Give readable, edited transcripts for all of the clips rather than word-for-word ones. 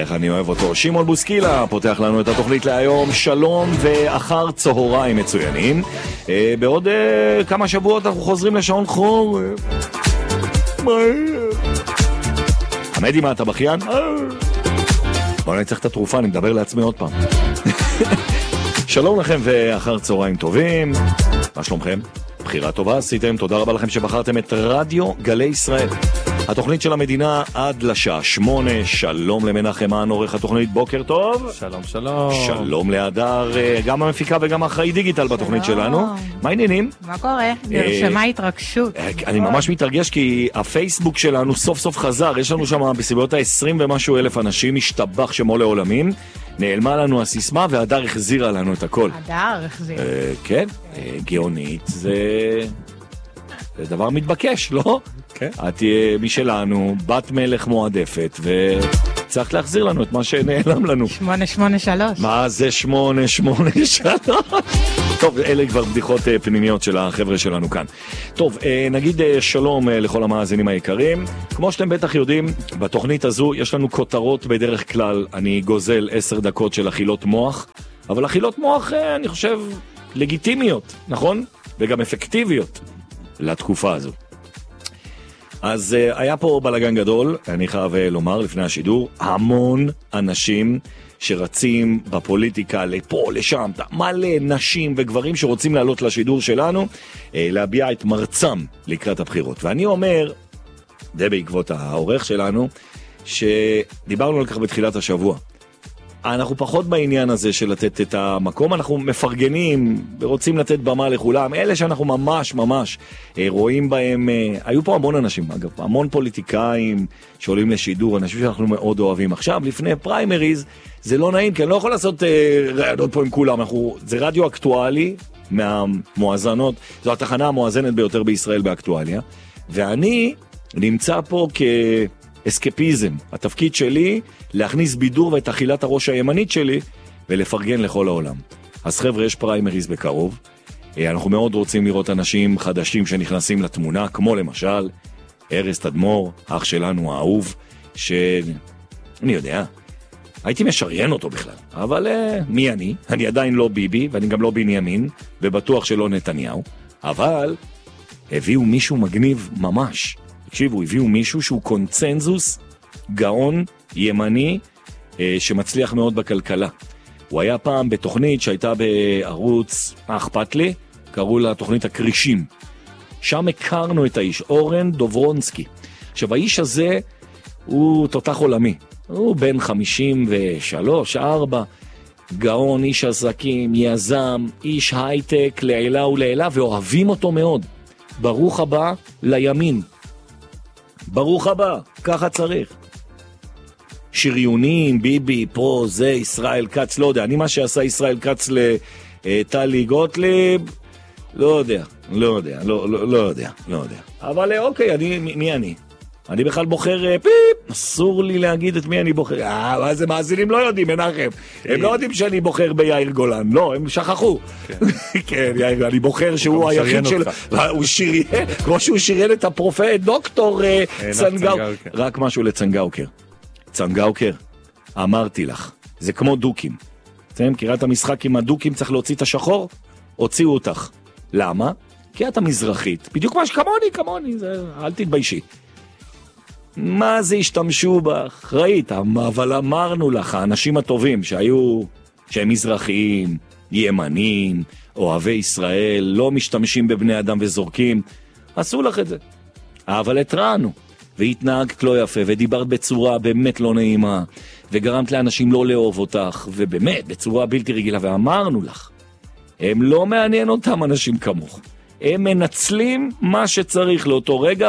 איך אני אוהב אותו. שמעון בוסקילה פותח לנו את התוכנית להיום. שלום ואחר צהריים מצוינים. בעוד כמה שבועות אנחנו חוזרים לשעון חור. עמדי, מה אתה בכיין? בוא נצטרך את התרופה, אני מדבר לעצמי עוד פעם. שלום לכם ואחר צהריים טובים. מה שלומכם? בחירה טובה עשיתם, תודה רבה לכם שבחרתם את רדיו גלי ישראל, התוכנית של המדינה עד לשעה 8. שלום למנחם מן, עורך התוכנית, בוקר טוב. שלום שלום. שלום להדר, גם המפיקה וגם האחראי דיגיטל בתוכנית שלנו. מה העניינים? מה קורה? נרשמה התרגשות. אני ממש מתרגש כי הפייסבוק שלנו סוף סוף חזר, יש לנו שם בסביבות ה-20 ומשהו אלף אנשים, משתבח שמו לעולמים. נעלמה לנו הסיסמה והדר החזירה לנו את הכל. הדר החזיר. כן, גאונית, זה דבר מתבקש, לא? כן. את תהיה משלנו, בת מלך מועדפת, וצריך להחזיר לנו את מה שנעלם לנו. 883. מה זה 883? טוב, אלה כבר בדיחות פנימיות של החבר'ה שלנו כאן. טוב, נגיד שלום לכל המאזינים היקרים. כמו שאתם בטח יודעים, בתוכנית הזו יש לנו כותרות בדרך כלל. אני גוזל 10 דקות של אכילות מוח, אבל אכילות מוח, אני חושב, לגיטימיות, נכון? וגם אפקטיביות לתקופה הזו. אז היה פה בלגן גדול, אני חייב לומר לפני השידור, המון אנשים שרצים בפוליטיקה לפה, לשם, מלא נשים וגברים שרוצים לעלות לשידור שלנו, להביע את מרצם לקראת הבחירות. ואני אומר, זה בעקבות העורך שלנו, שדיברנו על כך בתחילת השבוע. אנחנו פחות בעניין הזה של לתת את המקום, אנחנו מפרגנים ורוצים לתת במה לכולם, אלה שאנחנו ממש רואים בהם, היו פה המון אנשים אגב, המון פוליטיקאים שעולים לשידור, אנשים שאנחנו מאוד אוהבים. עכשיו, לפני פריימריז, זה לא נעים, כי אני לא יכול לעשות רעיונות פה עם כולם, זה רדיו אקטואלי מהמואזנות, זו התחנה המואזנת ביותר בישראל באקטואליה, ואני נמצא פה אסקפיזם. התפקיד שלי להכניס בידור ואת אכילת הראש הימנית שלי ולפרגן לכל העולם. אז חבר'ה, יש פריימריז בקרוב. אנחנו מאוד רוצים לראות אנשים חדשים שנכנסים לתמונה, כמו למשל ארז תדמור, אח שלנו האהוב, אני יודע, הייתי משריין אותו בכלל, אבל מי אני? אני עדיין לא ביבי ואני גם לא בנימין, ובטוח שלא נתניהו, אבל הביאו מישהו מגניב ממש. תקשיבו, הביאו מישהו שהוא קונצנזוס, גאון, ימני, שמצליח מאוד בכלכלה. הוא היה פעם בתוכנית שהייתה בערוץ, אכפת לי, קראו לה תוכנית הקרישים. שם הכרנו את האיש, אורן דוברונסקי. עכשיו, האיש הזה הוא תותח עולמי. הוא בן 53, 4, גאון, איש עסקים, יזם, איש הייטק, לעילה ולעילה, ואוהבים אותו מאוד. ברוך הבא לימין. ברוך הבא, ככה צריך. שריונים, ביבי, פה, זה, ישראל קץ, לא יודע. אני מה שעשה ישראל קץ לטלי גוטליב, לא יודע. אבל אוקיי, מי אני? אני בכלל בוחר פיפ, אסור לי להגיד את מי אני בוחר. מה זה, מאזינים לא יודעים, מנחם. הם לא יודעים שאני בוחר ביאיר גולן. לא, הם שכחו. כן, יאיר, אני בוחר שהוא היחיד של... הוא שריין, כמו שהוא שריין את הפרופט, דוקטור צנגאוקר. רק משהו לצנגאוקר. צנגאוקר, אמרתי לך, זה כמו דוקים. אתם מכירה את המשחק עם הדוקים, צריך להוציא את השחור? הוציאו אותך. למה? כי את המזרחית. בדיוק מה שכמוני, אל תתביישי. מה זה השתמשו בך? ראית, אבל אמרנו לך, האנשים הטובים שהם מזרחיים, ימנים, אוהבי ישראל, לא משתמשים בבני אדם וזורקים, עשו לך את זה. אבל התרענו, והתנהגת לא יפה, ודיברת בצורה באמת לא נעימה, וגרמת לאנשים לא לאהוב אותך, ובאמת, בצורה בלתי רגילה, ואמרנו לך, הם לא מעניין אותם אנשים כמוך. הם מנצלים מה שצריך לאותו רגע,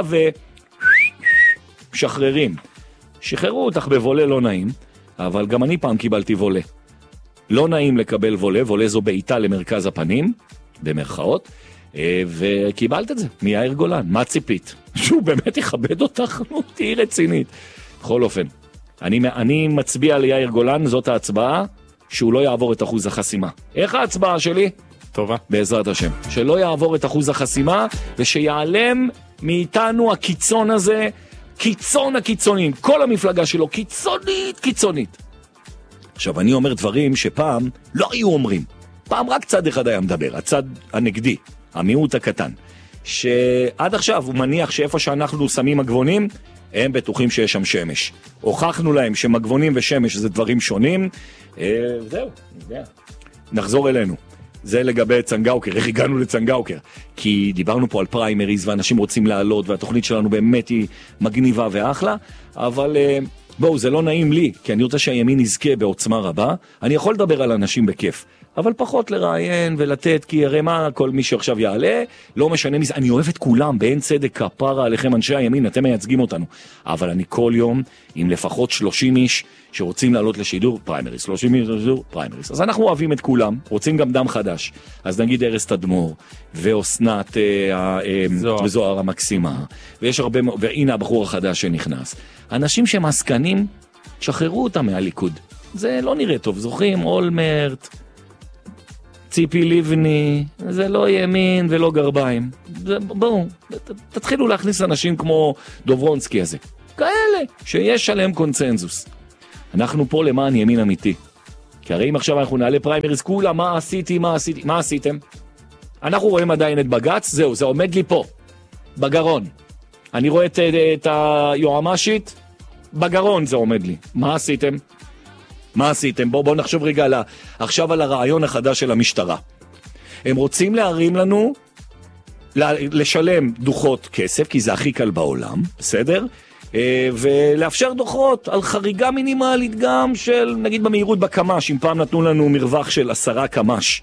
שחררים. שחררו אותך בבולה לא נעים, אבל גם אני פעם קיבלתי וולה. לא נעים לקבל וולה, וולה זו בעיטה למרכז הפנים, במרכאות, וקיבלת את זה מיאיר גולן. מה ציפית? שהוא באמת יכבד אותך? תהי רצינית. בכל אופן, אני מצביע ליאיר גולן, זאת ההצבעה, שהוא לא יעבור את אחוז החסימה. איך ההצבעה שלי? טובה. בעזרת השם. שלא יעבור את אחוז החסימה, ושיעלם מאיתנו הקיצון הזה, קיצון הקיצונים. כל המפלגה שלו קיצונית. עכשיו, אני אומר דברים שפעם לא היו אומרים. פעם רק צד אחד היה מדבר, הצד הנגדי, המיעוט הקטן. שעד עכשיו הוא מניח שאיפה שאנחנו שמים מגבונים, הם בטוחים שיש שם שמש. הוכחנו להם שמגבונים ושמש זה דברים שונים. זהו, נחזור אלינו. זה לגבי צנגאוקר, איך הגענו לצנגאוקר? כי דיברנו פה על פריימריז ואנשים רוצים לעלות, והתוכנית שלנו באמת היא מגניבה ואחלה, אבל בואו, זה לא נעים לי, כי אני רוצה שהימין יזכה בעוצמה רבה. אני יכול לדבר על אנשים בכיף, אבל פחות לראיין ולתת, כי הרי מה כל מי שעכשיו יעלה, לא משנה מזה, אני אוהב את כולם, באין צדק כפרה עליכם אנשי הימין, אתם מייצגים אותנו. אבל אני כל יום עם לפחות 30 איש שרוצים לעלות לשידור פריימריז, 30 איש לשידור פריימריז. אז אנחנו אוהבים את כולם, רוצים גם דם חדש. אז נגיד ארז תדמור, ואוסנת וזוהר המקסימה, ויש הרבה, והנה הבחור החדש שנכנס. אנשים שמסקנים, שחררו אותם מהליכוד. זה לא נראה טוב, זוכרים? אולמרט, ציפי לבני, זה לא ימין ולא גרביים. בואו, תתחילו להכניס אנשים כמו דוברונסקי הזה. כאלה, שיש עליהם קונצנזוס. אנחנו פה למען ימין אמיתי. כי הרי אם עכשיו אנחנו נעלה פריימריז, כולה מה עשיתם? אנחנו רואים עדיין את בגץ, זהו, זה עומד לי פה, בגרון. אני רואה את היועמ"שית, בגרון זה עומד לי. מה עשיתם? בואו נחשוב רגע עכשיו על הרעיון החדש של המשטרה. הם רוצים להרים לנו, לשלם דוחות כסף, כי זה הכי קל בעולם, בסדר? ולאפשר דוחות על חריגה מינימלית גם של, נגיד במהירות בקמש, אם פעם נתנו לנו מרווח של 10 קמש,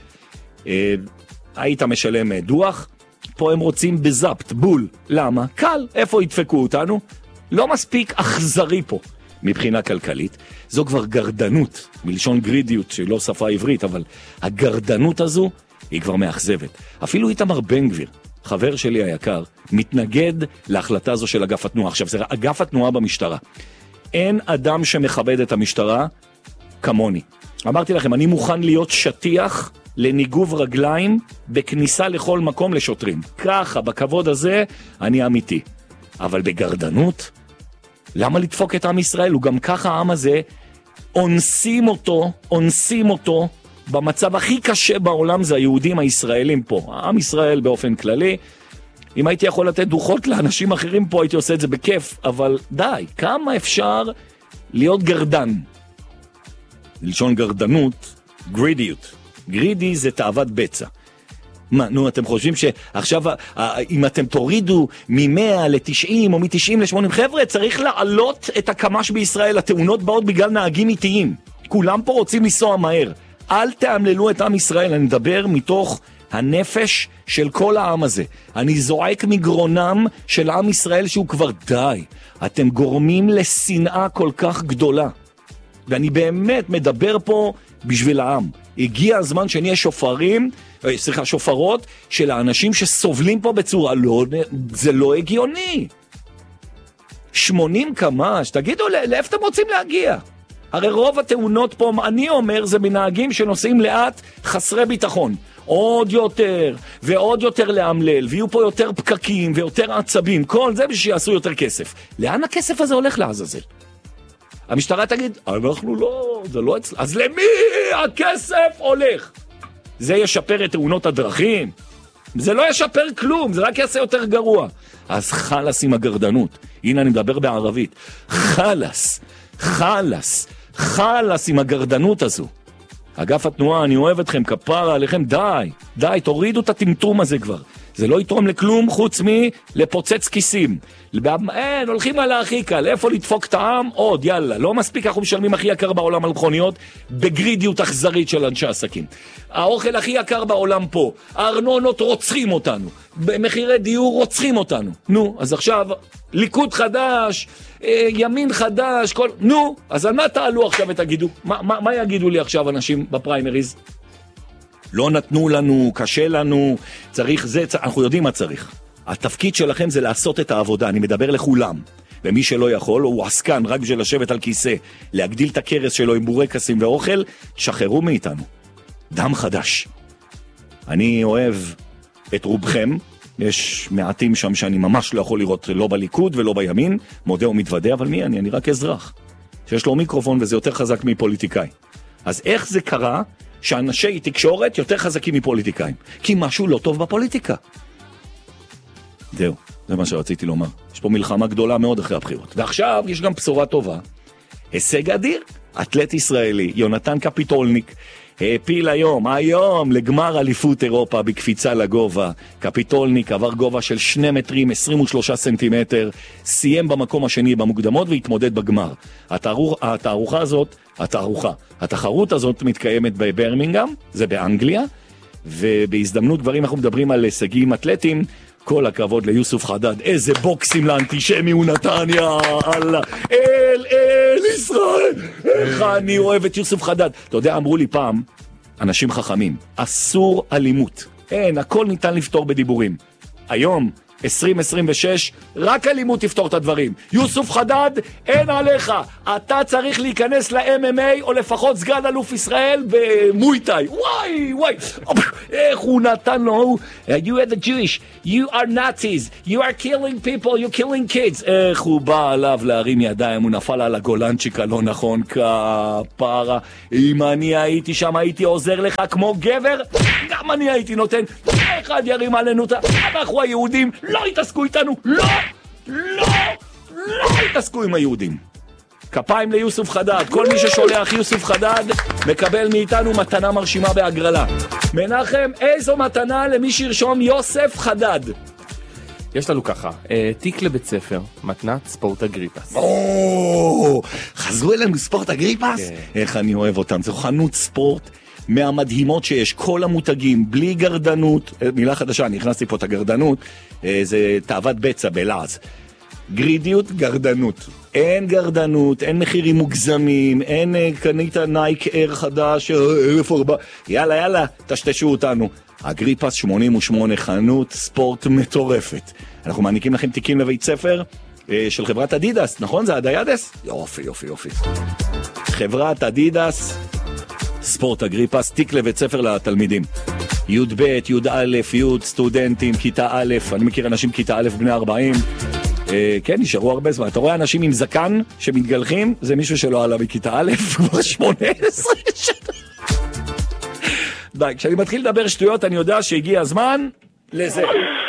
היית משלם דוח, פה הם רוצים בזפט, בול. למה? קל, איפה ידפקו אותנו? לא מספיק אכזרי פה. מבחינה כלכלית, זו כבר גרדנות, מלשון גרידיות, שלא שפה עברית, אבל הגרדנות הזו היא כבר מאכזבת. אפילו איתמר בן גביר, חבר שלי היקר, מתנגד להחלטה הזו של אגף התנועה. עכשיו, זה אגף התנועה במשטרה. אין אדם שמכבד את המשטרה כמוני. אמרתי לכם, אני מוכן להיות שטיח לניגוב רגליים בכניסה לכל מקום לשוטרים. ככה, בכבוד הזה, אני אמיתי. אבל בגרדנות, למה לדפוק את עם ישראל? הוא גם ככה העם הזה, אונסים אותו במצב הכי קשה בעולם, זה היהודים הישראלים פה. העם ישראל באופן כללי, אם הייתי יכול לתת דוחות לאנשים אחרים פה, הייתי עושה את זה בכיף, אבל די, כמה אפשר להיות גרדן? ללשון גרדנות, גרידיות. גרידי זה תאוות בצע. מה, נו, אתם חושבים שעכשיו, אם אתם תורידו מ-100 ל-90 או מ-90 ל-80, חבר'ה, צריך לעלות את הקמש בישראל. התאונות באות בגלל נהגים איטיים. כולם פה רוצים לנסוע מהר. אל תאמללו את עם ישראל. אני מדבר מתוך הנפש של כל העם הזה. אני זועק מגרונם של עם ישראל שהוא כבר די. אתם גורמים לשנאה כל כך גדולה. ואני באמת מדבר פה בשביל העם. הגיע הזמן שנהיה שופרות של האנשים שסובלים פה בצורה לא, זה לא הגיוני. 80 קמ"ש, תגידו, לאיפה אתם רוצים להגיע? הרי רוב התאונות פה, אני אומר, זה מנהגים שנוסעים לאט חסרי ביטחון. עוד יותר ועוד יותר להמלל, ויהיו פה יותר פקקים ויותר עצבים, כל זה בשביל שיעשו יותר כסף. לאן הכסף הזה הולך לעזאזל? המשטרה תגיד, אנחנו לא, זה לא אצל... אז למי הכסף הולך? זה ישפר את תאונות הדרכים? זה לא ישפר כלום, זה רק יעשה יותר גרוע. אז חלס עם הגרדנות. הנה אני מדבר בערבית. חלס עם הגרדנות הזו. אגף התנועה, אני אוהב אתכם, כפרה עליכם, די, תורידו את הטמטום הזה כבר. זה לא יתרום לכלום חוץ מלפוצץ כיסים. אין, הולכים על הכי קל, איפה לדפוק את העם? עוד, יאללה, לא מספיק, אנחנו משלמים הכי יקר בעולם על מכוניות, בגרידיות אכזרית של אנשי עסקים. האוכל הכי יקר בעולם פה, הארנונות רוצחים אותנו, במחירי דיור רוצחים אותנו. נו, אז עכשיו, ליכוד חדש, ימין חדש, נו, אז על מה תעלו עכשיו ותגידו? מה יגידו לי עכשיו אנשים בפריימריז? לא נתנו לנו, קשה לנו, צריך זה, אנחנו יודעים מה צריך. התפקיד שלכם זה לעשות את העבודה, אני מדבר לכולם. ומי שלא יכול, הוא עסקן רק בשביל לשבת על כיסא, להגדיל את הכרס שלו עם בורקסים ואוכל, שחררו מאיתנו. דם חדש. אני אוהב את רובכם, יש מעטים שם שאני ממש לא יכול לראות לא בליכוד ולא בימין, מודה ומתוודה, אבל מי אני? אני רק אזרח. שיש לו מיקרופון וזה יותר חזק מפוליטיקאי. אז איך זה קרה שאנשי תקשורת יותר חזקים מפוליטיקאים? כי משהו לא טוב בפוליטיקה. זהו, זה מה שרציתי לומר. יש פה מלחמה גדולה מאוד אחרי הבחירות. ועכשיו יש גם בשורה טובה. הישג אדיר, אתלט ישראלי, יונתן קפיטולניק, העפיל היום לגמר אליפות אירופה בקפיצה לגובה. קפיטולניק עבר גובה של 2 מטרים 23 סנטימטר, סיים במקום השני במוקדמות והתמודד בגמר. התחרות הזאת מתקיימת בברמינגהאם, זה באנגליה, ובהזדמנות דברים אנחנו מדברים על הישגים אתלטים. כל הכבוד ליוסוף חדד, איזה בוקסים לאנטישמי הוא נתן, יאללה, אל ישראל, איך אני אוהב את יוסוף חדד. אתה יודע, אמרו לי פעם, אנשים חכמים, אסור אלימות, אין, הכל ניתן לפתור בדיבורים. היום, 2026, רק אלימות תפתור את הדברים. יוסוף חדד, אין עליך, אתה צריך להיכנס ל-MMA או לפחות סגן אלוף ישראל במויטאי. וואי, איך הוא נתן לו, you are the Jewish, you are Nazis, you are killing people, you're killing kids. איך הוא בא עליו להרים ידיים, הוא נפל על הגולנצ'יק הלא נכון, כפרה. אם אני הייתי שם, הייתי עוזר לך כמו גבר, גם אני הייתי נותן, אחד ירים עלינו, אנחנו היהודים, לא יתעסקו איתנו, לא יתעסקו עם היהודים. כפיים ליוסוף חדד, כל מי ששולח יוסוף חדד מקבל מאיתנו מתנה מרשימה בהגרלה. מנחם, איזו מתנה למי שירשום יוסף חדד? יש לנו ככה, תיק לבית ספר, מתנת ספורט אגריפס. חזרו אלינו ספורט אגריפס? איך אני אוהב אותם, זו חנות ספורט מהמדהימות שיש, כל המותגים, בלי גרדנות, מילה חדשה, אני הכנסתי פה את הגרדנות, זה תאוות בצע בלעז. גרידיות, גרדנות. אין גרדנות, אין מחירים מוגזמים, אין קנית נייק אר חדש, 1,400, יאללה, תשתשו אותנו. אגריפס 88, חנות ספורט מטורפת. אנחנו מעניקים לכם תיקים לבית ספר של חברת אדידס, נכון? זה אדידס? יופי. חברת אדידס, ספורט אגריפס, תיק לבית ספר לתלמידים. י' ב', י' א', י' סטודנטים, כיתה א', אני מכיר אנשים כיתה א' בני 40, כן, נשארו הרבה זמן. אתה רואה אנשים עם זקן שמתגלחים, זה מישהו שלא עלה מכיתה א', כבר 18 שנה. די, כשאני מתחיל לדבר שטויות, אני יודע שהגיע הזמן לזה.